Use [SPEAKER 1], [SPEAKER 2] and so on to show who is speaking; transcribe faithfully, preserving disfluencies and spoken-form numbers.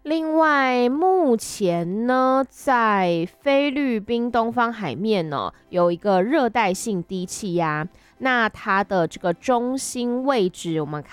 [SPEAKER 1] 另外，目前呢，在菲律宾东方海面呢，有一个热带性低气压。那它的这个中心位置，我们